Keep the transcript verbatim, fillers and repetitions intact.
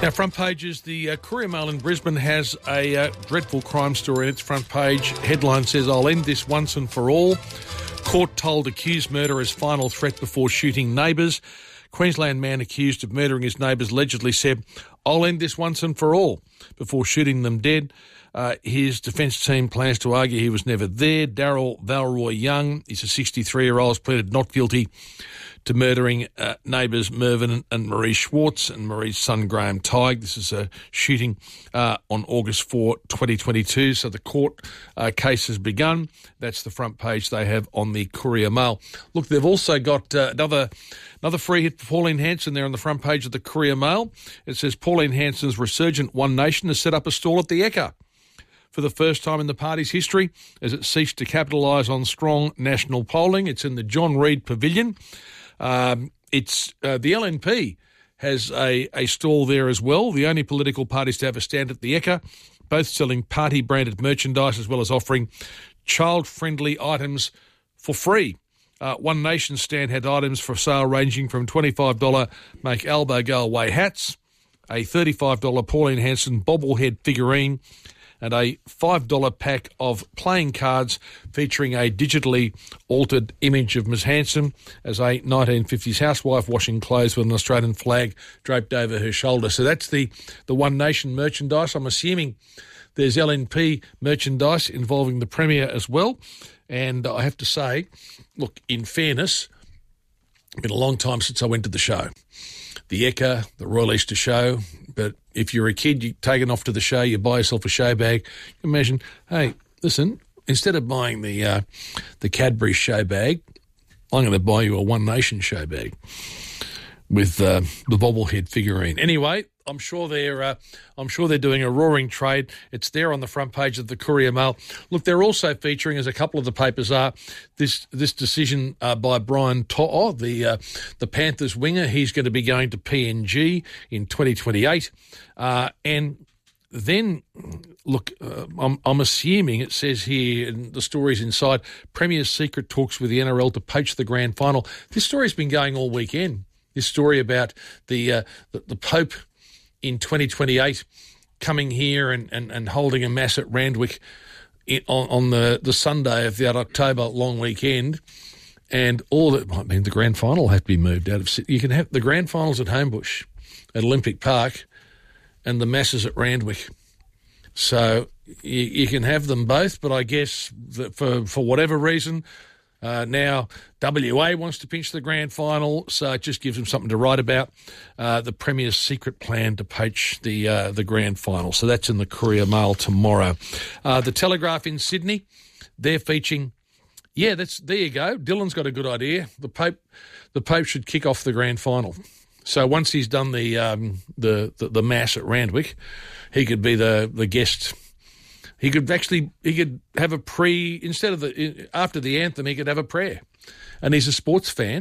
Now, front pages, the uh, Courier Mail in Brisbane has a uh, dreadful crime story in its front page. Headline says, "I'll end this once and for all. Court told accused murderer's final threat before shooting neighbours." Queensland man accused of murdering his neighbours allegedly said, "I'll end this once and for all," before shooting them dead. Uh, his defence team plans to argue he was never there. Daryl Valroy Young, he's a sixty-three-year-old, has pleaded not guilty to murdering uh, neighbours Mervyn and Marie Schwartz and Marie's son Graham Tighe. This is a shooting uh, on August fourth, twenty twenty-two. So the court uh, case has begun. That's the front page they have on the Courier Mail. Look, they've also got uh, another another free hit for Pauline Hanson there on the front page of the Courier Mail. It says Pauline Hanson's resurgent One Nation has set up a stall at the Ekka for the first time in the party's history as it seeks to capitalise on strong national polling. It's in the John Reid Pavilion. Um, it's uh, the L N P has a, a stall there as well, the only political parties to have a stand at the Ekka, both selling party-branded merchandise as well as offering child-friendly items for free. Uh, One Nation stand had items for sale ranging from twenty-five dollars make elbow go away hats, a thirty-five dollars Pauline Hanson bobblehead figurine, and a five dollars pack of playing cards featuring a digitally altered image of Miss Hanson as a nineteen fifties housewife washing clothes with an Australian flag draped over her shoulder. So that's the, the One Nation merchandise. I'm assuming there's L N P merchandise involving the Premier as well. And I have to say, look, in fairness, it's been a long time since I went to the show. The Ekka, the Royal Easter Show, but if you're a kid, you're taken off to the show, you buy yourself a show bag. You imagine, hey, listen, instead of buying the uh, the Cadbury show bag, I'm going to buy you a One Nation show bag with uh, the bobblehead figurine. Anyway, I'm sure they're uh, I'm sure they're doing a roaring trade. It's there on the front page of the Courier Mail. Look, they're also featuring, as a couple of the papers are, this this decision uh, by Brian To'o, the uh, the Panthers winger. He's going to be going to P N G in twenty twenty-eight, uh, and then look, uh, I'm, I'm assuming it says here, and the story's inside, Premier's secret talks with the N R L to poach the grand final. This story's been going all weekend. This story about the uh, the, the Pope in twenty twenty-eight coming here and, and, and holding a mass at Randwick in, on, on the, the Sunday of that October long weekend, and all that, I mean, the grand final will have to be moved out of Sydney. You can have the grand finals at Homebush, at Olympic Park, and the masses at Randwick. So you, you can have them both, but I guess that for, for whatever reason, Uh, now, W A wants to pinch the grand final, so it just gives them something to write about. Uh, the Premier's secret plan to poach the uh, the grand final. So that's in the Courier Mail tomorrow. Uh, the Telegraph in Sydney, they're featuring. Yeah, that's there you go. Dylan's got a good idea. The Pope, the Pope should kick off the grand final. So once he's done the um, the, the the mass at Randwick, he could be the the guest. He could actually, he could have a pre, instead of the, after the anthem, he could have a prayer. And he's a sports fan.